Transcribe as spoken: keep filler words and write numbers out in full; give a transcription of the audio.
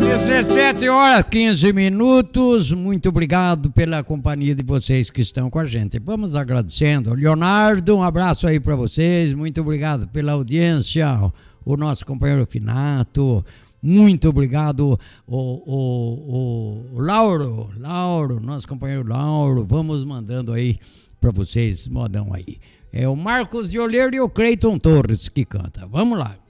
dezessete horas, quinze minutos. Muito obrigado pela companhia de vocês que estão com a gente. Vamos agradecendo. Leonardo, um abraço aí para vocês. Muito obrigado pela audiência. O nosso companheiro Finato. Muito obrigado, o, o, o Lauro, Lauro, nosso companheiro Lauro. Vamos mandando aí para vocês, modão aí. É o Marcos de Olheiro e o Cleiton Torres que canta. Vamos lá.